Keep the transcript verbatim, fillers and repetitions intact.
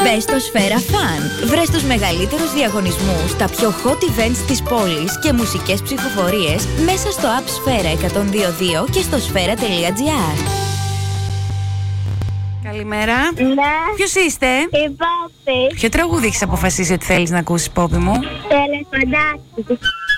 Μπες στο Σφαίρα Fun. Βρες τους μεγαλύτερους διαγωνισμούς, τα πιο hot events της πόλης και μουσικές ψηφοφορίες μέσα στο app Σφαίρα εκατόν δύο δύο και στο σφαίρα τελεία τζι άρ. Καλημέρα. Ναι. Ποιος είστε? Η Πόπη. Ποιο τραγούδι έχεις αποφασίσει ότι θέλεις να ακούσεις, Πόπη μου? Τελεφαντάκι.